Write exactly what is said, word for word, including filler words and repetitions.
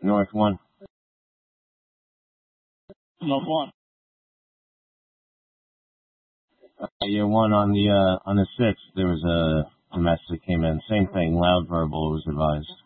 North one. North one. Uh, yeah, one on the uh, on the sixth. There was a, a message that came in. Same thing. Loud verbal was advised.